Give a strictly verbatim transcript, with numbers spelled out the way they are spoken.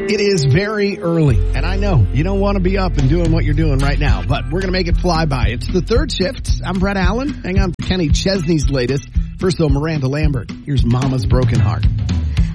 It is very early, and I know you don't want to be up and doing what you're doing right now, but we're going to make it fly by. It's the third shift. I'm Brett Allen. Hang on for Kenny Chesney's latest. First, though, Miranda Lambert. Here's Mama's Broken Heart.